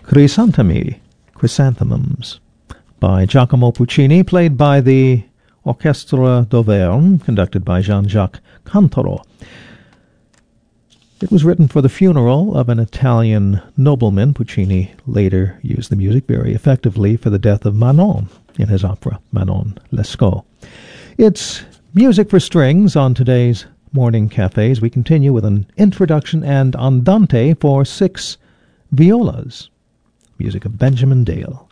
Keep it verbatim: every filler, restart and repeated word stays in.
Crisantemi, Chrysanthemums, by Giacomo Puccini, played by the Orchestre d'Auvergne, conducted by Jean-Jacques Cantoro. It was written for the funeral of an Italian nobleman. Puccini later used the music very effectively for the death of Manon in his opera, Manon Lescaut. It's music for strings on today's Morning Cafes. We continue with an introduction and andante for six violas, music of Benjamin Dale.